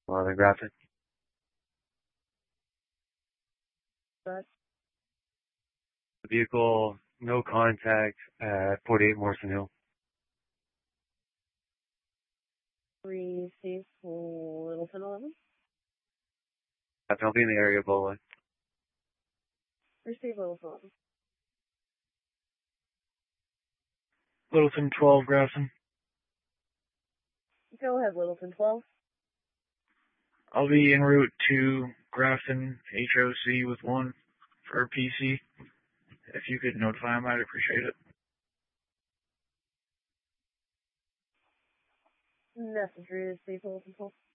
11 Grafton. But Vehicle, no contact at 48 Morrison Hill. receive Littleton 11. I'll be in the area, Bola. Receive Littleton 11. Littleton 12, Grafton. Go ahead, Littleton 12. I'll be en route to Grafton HOC with 1 for PC. If you could notify him, I'd appreciate it. Message received Littleton 12.